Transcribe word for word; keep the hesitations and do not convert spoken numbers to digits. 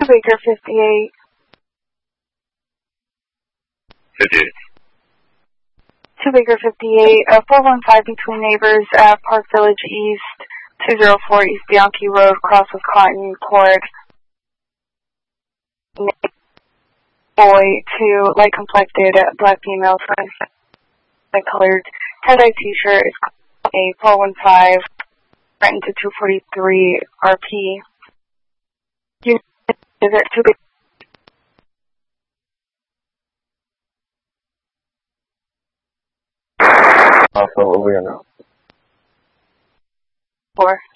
Baker fifty-eight. fifty-eight. Two Baker fifty-eight, uh, four one five between neighbors at Park Village East, two oh four East Bianchi Road, cross with Cotton Court. Boy, two light complected black female, light colored tie-dye t-shirt is a four one five, written to two forty-three R P. Unit is at two Baker. Alpha, what we are now? Four.